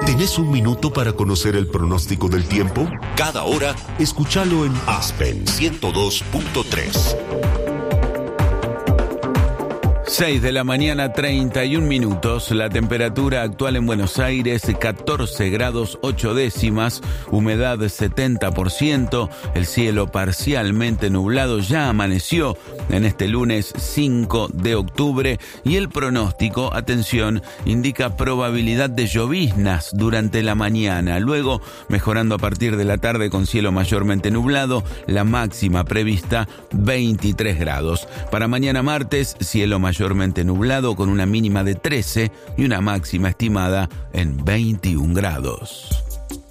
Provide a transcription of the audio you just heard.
¿Tenés un minuto para conocer el pronóstico del tiempo? Cada hora, escúchalo en Aspen 102.3. 6 de la mañana, 31 minutos. La temperatura actual en Buenos Aires, 14 grados 8 décimas, humedad 70%, el cielo parcialmente nublado, ya amaneció en este lunes 5 de octubre y el pronóstico, atención, indica probabilidad de lloviznas durante la mañana, luego mejorando a partir de la tarde con cielo mayormente nublado, la máxima prevista 23 grados. Para mañana martes, cielo mayormente nublado con una mínima de 13 y una máxima estimada en 21 grados.